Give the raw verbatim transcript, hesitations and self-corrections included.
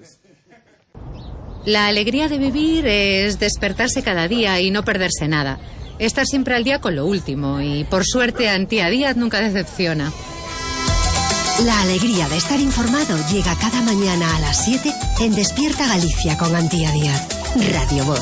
La alegría de vivir es despertarse cada día y no perderse nada. Estar siempre al día con lo último y, por suerte, Antía Díaz nunca decepciona. La alegría de estar informado llega cada mañana a las siete en Despierta Galicia con Antía Díaz. Radio Voz.